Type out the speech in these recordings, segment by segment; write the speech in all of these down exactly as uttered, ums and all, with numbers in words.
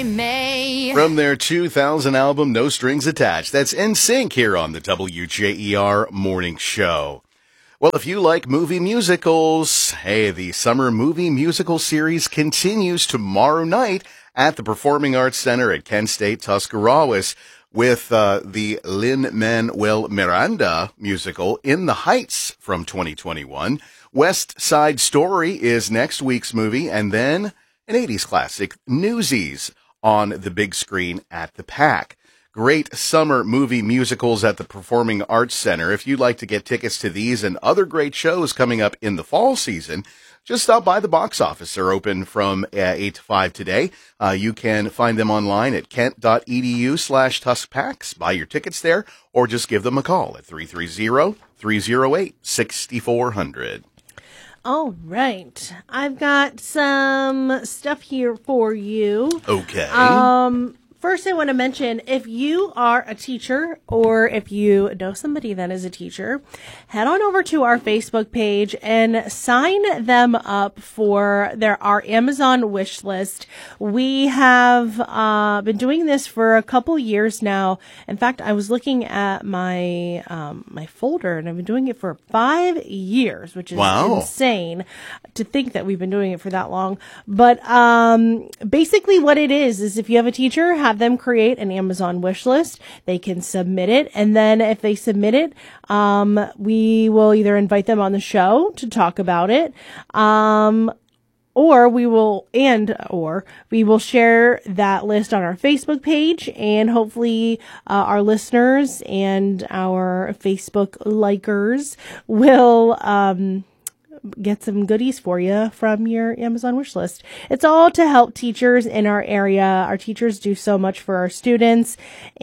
May. From their two thousand album, No Strings Attached. That's N Sync here on the W J E R Morning Show. Well, if you like movie musicals, hey, the Summer Movie Musical Series continues tomorrow night at the Performing Arts Center at Kent State Tuscarawas with uh, the Lin-Manuel Miranda musical In the Heights from twenty twenty-one. West Side Story is next week's movie, and then an eighties classic, Newsies, on the big screen at the PAC. Great summer movie musicals at the Performing Arts Center. If you'd like to get tickets to these and other great shows coming up in the fall season, just stop by the box office. They're open from uh, eight to five today. Uh, you can find them online at kent.edu slash tuskpacks. Buy your tickets there, or just give them a call at three three zero, three zero eight, six four zero zero. All right. I've got some stuff here for you. Okay. Um, first, I want to mention, if you are a teacher or if you know somebody that is a teacher, head on over to our Facebook page and sign them up for their our Amazon wish list. We have uh, been doing this for a couple years now. In fact, I was looking at my um, my folder, and I've been doing it for five years, which is wow. insane to think that we've been doing it for that long. But um, basically what it is, is if you have a teacher, have them create an Amazon wish list. They can submit it. And then if they submit it, um, we will either invite them on the show to talk about it. Um, Or we will, and, or we will share that list on our Facebook page, and hopefully uh, our listeners and our Facebook likers will um, get some goodies for you from your Amazon wish list. It's all to help teachers in our area. Our teachers do so much for our students,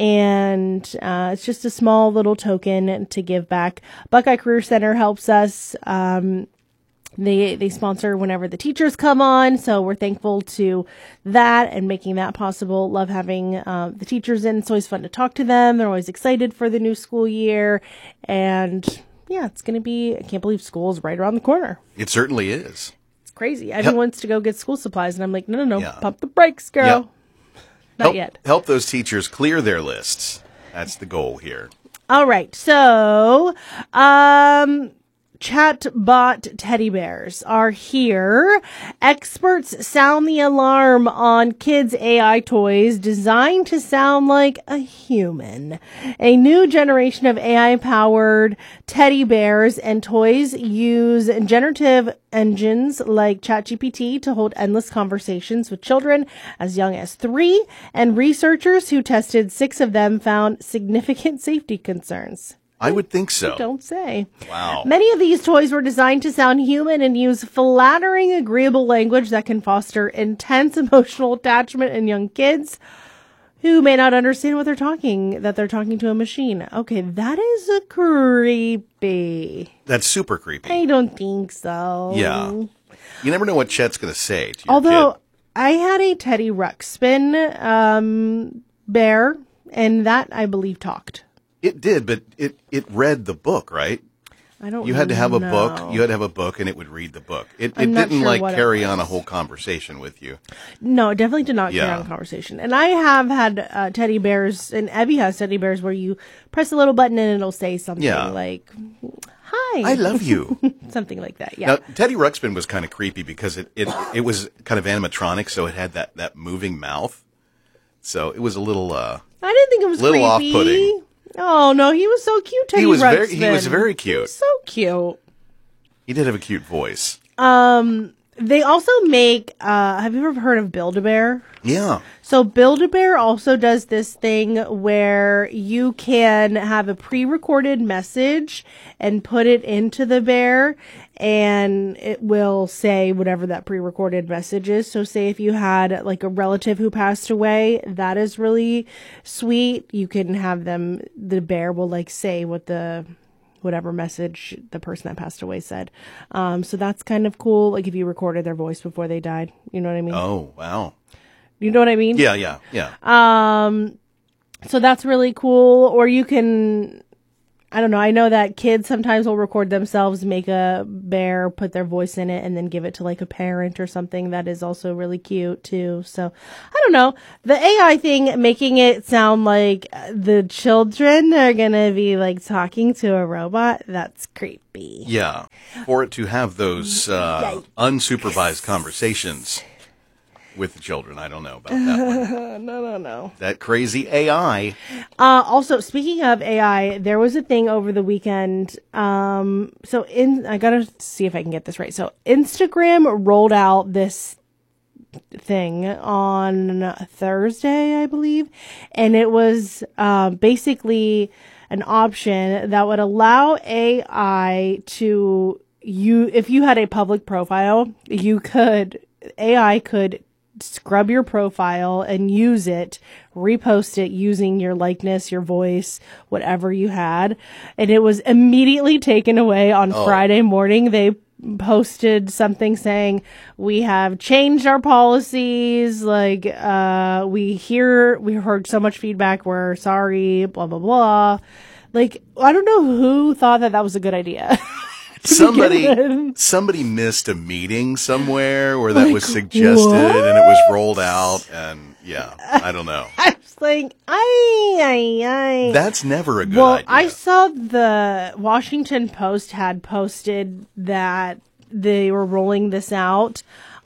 and uh, it's just a small little token to give back. Buckeye Career Center helps us. Um, They they sponsor whenever the teachers come on, so we're thankful to that and making that possible. Love having uh, the teachers in. It's always fun to talk to them. They're always excited for the new school year. And, yeah, it's going to be, I can't believe school is right around the corner. It certainly is. It's crazy. Everyone Help. wants to go get school supplies, and I'm like, no, no, no, Yeah. pump the brakes, girl. Yep. Not help, yet. Help those teachers clear their lists. That's the goal here. All right, so... um. Chatbot teddy bears are here. Experts sound the alarm on kids' A I toys designed to sound like a human. A new generation of A I-powered teddy bears and toys use generative engines like ChatGPT to hold endless conversations with children as young as three, and researchers who tested six of them found significant safety concerns. I would think so. Don't say. Wow. Many of these toys were designed to sound human and use flattering, agreeable language that can foster intense emotional attachment in young kids who may not understand what they're talking, that they're talking to a machine. Okay, that is a creepy. That's super creepy. I don't think so. Yeah. You never know what Chet's going to say to your Although, kid. I had a Teddy Ruxpin um, bear, and that, I believe, talked. It did, but it, it read the book, right? I don't You had to have a know. book. You had to have a book, and it would read the book. It, it I'm not didn't, sure like, what it carry on a was. whole conversation with you. No, it definitely did not carry Yeah. on a conversation. And I have had uh, teddy bears, and Abby has teddy bears where you press a little button and it'll say something Yeah. like, hi. I love you. Something like that, yeah. Now, Teddy Ruxpin was kind of creepy because it, it, it was kind of animatronic, so it had that, that moving mouth. So it was a little uh, I didn't think it was little creepy. off-putting. Oh, no, he was so cute, Teddy He was Ruxpin. very he was very He cute. was so cute. He did have a cute voice. Um, they also make, uh, have you ever heard of Build-A-Bear? Yeah. So Build-A-Bear also does this thing where you can have a pre-recorded message and put it into the bear, and it will say whatever that pre-recorded message is. So say if you had like a relative who passed away, that is really sweet. You can have them, the bear will like say what the whatever message the person that passed away said. Um, so that's kind of cool. Like if you recorded their voice before they died, you know what I mean? Oh, wow. You know what I mean? Yeah, yeah, yeah. Um, so that's really cool. Or you can I don't know. I know that kids sometimes will record themselves, make a bear, put their voice in it, and then give it to like a parent or something. That is also really cute too. So I don't know. The A I thing, making it sound like the children are going to be like talking to a robot. That's creepy. Yeah. For it to have those uh, unsupervised conversations with the children. I don't know about that one. no, no, no. That crazy A I. Uh, also, speaking of A I, there was a thing over the weekend. Um, so in, I gotta see if I can get this right. So Instagram rolled out this thing on Thursday, I believe. And it was, uh, basically an option that would allow A I to, you, if you had a public profile, you could, A I could scrub your profile and use it, repost it using your likeness, your voice, whatever you had. And it was immediately taken away on oh. Friday morning. They posted something saying, we have changed our policies. Like, uh, we hear, we heard so much feedback. We're sorry, blah, blah, blah. Like, I don't know who thought that that was a good idea. Somebody, somebody missed a meeting somewhere where that like, was suggested what? And it was rolled out, and yeah, I don't know. I was like, ay, ay, ay. That's never a good well, idea. I saw the Washington Post had posted that they were rolling this out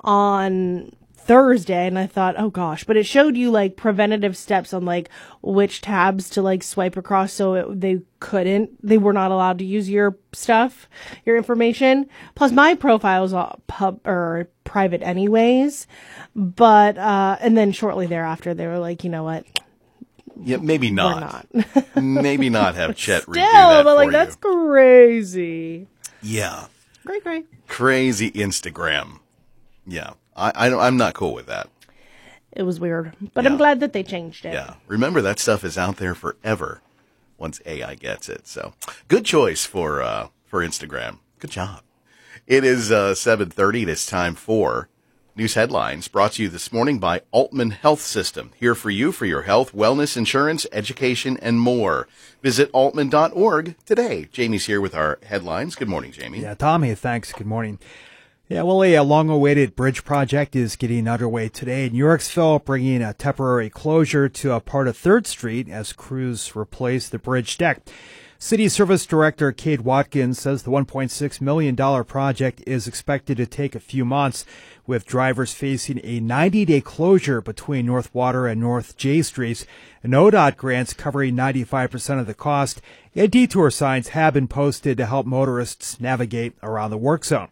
on Thursday, and I thought, oh gosh, but it showed you like preventative steps on like which tabs to like swipe across, so it, they couldn't, they were not allowed to use your stuff, your information. Plus, my profile is all pub or private anyways, but uh, and then shortly thereafter, they were like, you know what? Yeah, maybe not. not. maybe not have Chet redo Still, that but like for that's you. Crazy. Yeah. Great, great. Crazy Instagram. Yeah. I, I don't, I'm not cool with that. It was weird, but yeah. I'm glad that they changed it. Yeah. Remember, that stuff is out there forever once A I gets it. So good choice for, uh, for Instagram. Good job. It is, uh, seven thirty. It's time for news headlines brought to you this morning by Altman Health System. Here for you for your health, wellness, insurance, education, and more. Visit altman dot org today. Jamie's here with our headlines. Good morning, Jamie. Yeah, Tommy, thanks. Good morning. Yeah, well, a long-awaited bridge project is getting underway today in Yorksville, bringing a temporary closure to a part of third Street as crews replace the bridge deck. City Service Director Kate Watkins says the one point six million dollars project is expected to take a few months, with drivers facing a ninety-day closure between North Water and North J Streets. And O D O T grants covering ninety-five percent of the cost, and detour signs have been posted to help motorists navigate around the work zone.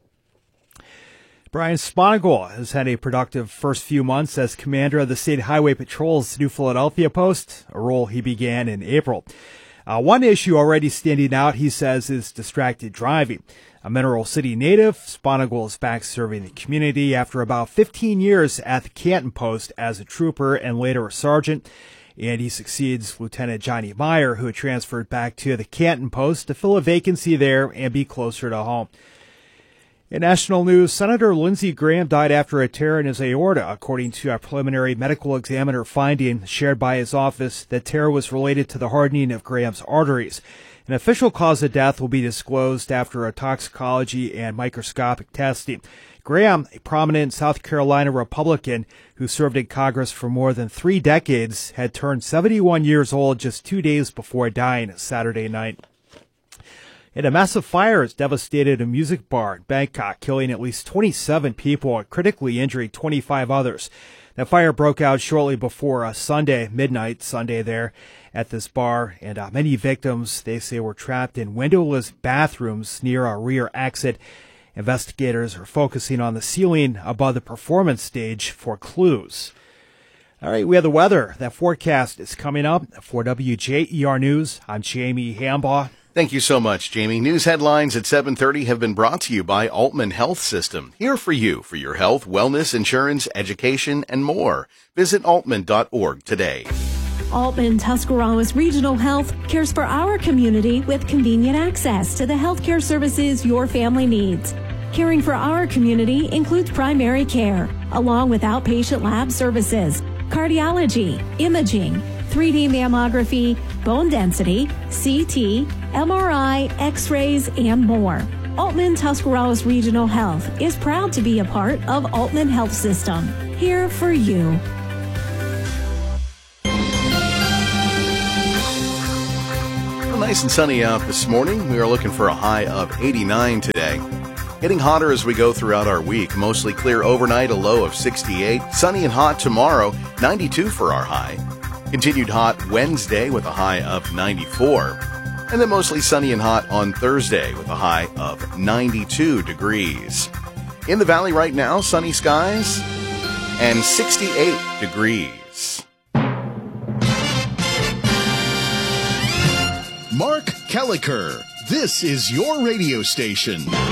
Brian Sponigal has had a productive first few months as commander of the State Highway Patrol's New Philadelphia Post, a role he began in April. Uh, one issue already standing out, he says, is distracted driving. A Mineral City native, Sponigal is back serving the community after about fifteen years at the Canton Post as a trooper and later a sergeant. And he succeeds Lieutenant Johnny Meyer, who had transferred back to the Canton Post to fill a vacancy there and be closer to home. In national news, Senator Lindsey Graham died after a tear in his aorta, according to a preliminary medical examiner finding shared by his office. The tear was related to the hardening of Graham's arteries. An official cause of death will be disclosed after a toxicology and microscopic testing. Graham, a prominent South Carolina Republican who served in Congress for more than three decades, had turned seventy-one years old just two days before dying Saturday night. And a massive fire has devastated a music bar in Bangkok, killing at least twenty-seven people and critically injuring twenty-five others. The fire broke out shortly before uh, Sunday, midnight Sunday there at this bar, and uh, many victims, they say, were trapped in windowless bathrooms near a rear exit. Investigators are focusing on the ceiling above the performance stage for clues. All right, we have the weather. That forecast is coming up. For W J E R News, I'm Jamie Hambaugh. Thank you so much, Jamie. News headlines at seven thirty have been brought to you by Altman Health System. Here for you for your health, wellness, insurance, education, and more. Visit altman dot org today. Altman Tuscarawas Regional Health cares for our community with convenient access to the healthcare services your family needs. Caring for our community includes primary care, along with outpatient lab services, cardiology, imaging, three D mammography, bone density, C T, M R I, X-rays, and more. Altman Tuscarawas Regional Health is proud to be a part of Altman Health System. Here for you. Nice and sunny out this morning. We are looking for a high of eighty-nine today. Getting hotter as we go throughout our week. Mostly clear overnight, a low of sixty-eight. Sunny and hot tomorrow, ninety-two for our high. Continued hot Wednesday with a high of ninety-four. And then mostly sunny and hot on Thursday with a high of ninety-two degrees. In the valley right now, sunny skies and sixty-eight degrees. Mark Kelleher, this is your radio station.